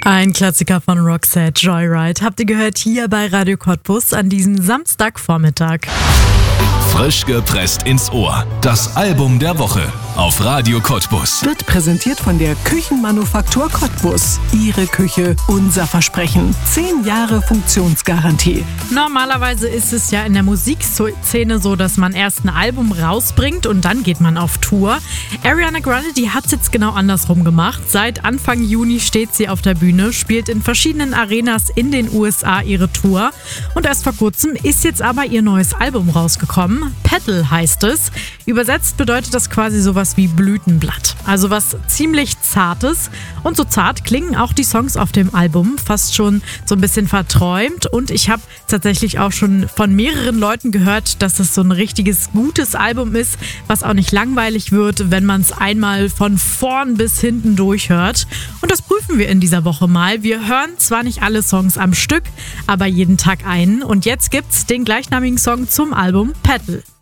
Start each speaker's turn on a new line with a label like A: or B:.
A: Ein Klassiker von Roxette, Joyride, habt ihr gehört hier bei Radio Cottbus an diesem Samstagvormittag.
B: Frisch gepresst ins Ohr. Das Album der Woche auf Radio Cottbus.
C: Wird präsentiert von der Küchenmanufaktur Cottbus. Ihre Küche, unser Versprechen. 10 Jahre Funktionsgarantie.
A: Normalerweise ist es ja in der Musikszene so, dass man erst ein Album rausbringt und dann geht man auf Tour. Ariana Grande, die hat es jetzt genau andersrum gemacht. Seit Anfang Juni steht sie auf der Bühne, spielt in verschiedenen Arenas in den USA ihre Tour. Und erst vor kurzem ist jetzt aber ihr neues Album rausgekommen. Petal heißt es. Übersetzt bedeutet das quasi sowas wie Blütenblatt. Also was ziemlich Zartes. Und so zart klingen auch die Songs auf dem Album. Fast schon so ein bisschen verträumt. Und ich habe tatsächlich auch schon von mehreren Leuten gehört, dass das so ein richtiges, gutes Album ist, was auch nicht langweilig wird, wenn man es einmal von vorn bis hinten durchhört. Und das prüfen wir in dieser Woche mal. Wir hören zwar nicht alle Songs am Stück, aber jeden Tag einen. Und jetzt gibt's den gleichnamigen Song zum Album Petal.